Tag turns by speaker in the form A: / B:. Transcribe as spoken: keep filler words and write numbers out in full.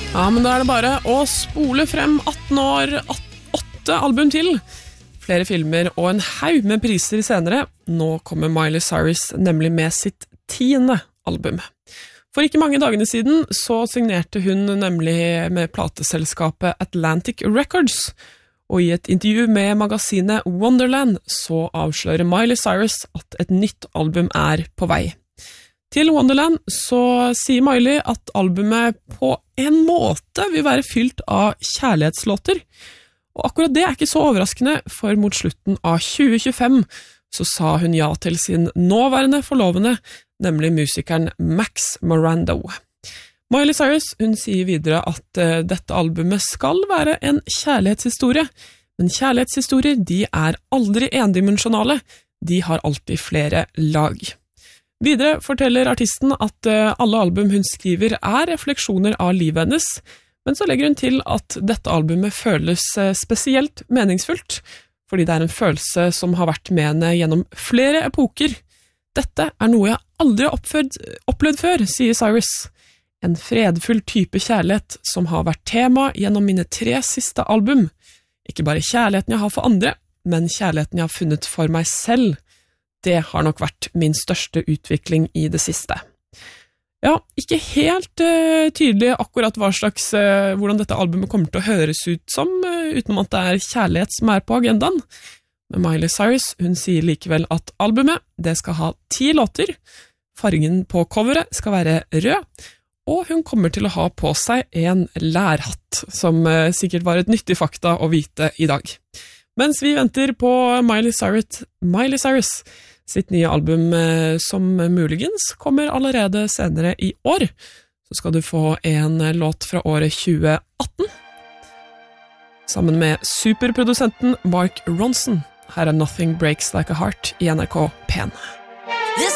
A: Ja, men da er det bare å spole frem atten år, åtte album til. Flere filmer og en haug med priser senere. Nå kommer Miley Cyrus nemlig med sitt tiende album. For ikke mange dagene siden så signerte hun nemlig med plateselskapet Atlantic Records, og i et intervju med magasinet Wonderland så avslører Miley Cyrus at et nytt album er på vei. Til Wonderland så sier Miley at albumet på en måte vil være fylt av kjærlighetslåter, og akkurat det er ikke så overraskende, for mot slutten av tjue tjuefem så sa hun ja til sin nåværende forlovende, nemlig musikeren Max Morando. Miley Cyrus hun sier videre at uh, dette albumet skal være en kjærlighetshistorie, men kjærlighetshistorier de er aldri endimensjonale, de har alltid flere lag. Videre forteller artisten at uh, alle album hun skriver er refleksjoner av livet hennes, men så legger hun til at dette albumet føles uh, spesielt meningsfullt, fordi det er en følelse som har vært med henne gjennom flere epoker. Dette er noe jeg aldri har oppført, opplevd før, sier Cyrus. En fredfull type kjærlighet som har vært tema gjennom mine tre siste album. Ikke bare kjærligheten jeg har for andre, men kjærligheten jeg har funnet for meg selv. Det har nok vært min største utvikling i det siste. Ja, ikke helt uh, tydelig akkurat hva slags, uh, hvordan dette albumet kommer til å høres ut som, uh, utenom at det er kjærlighet som er på agendaen. Men Miley Cyrus, hun sier likevel at albumet, det skal ha ti låter, fargen på coveret skal være rød, og hun kommer til å ha på seg en lærhatt, som uh, sikkert var et nyttig fakta å vite i dag. Mens vi venter på Miley Cyrus, Miley Cyrus sitt nye album, uh, som muligens kommer allerede senere i år, så skal du få en låt fra året tjue atten, sammen med superprodusenten Mark Ronson. Her er Nothing Breaks Like a Heart i N R K P en.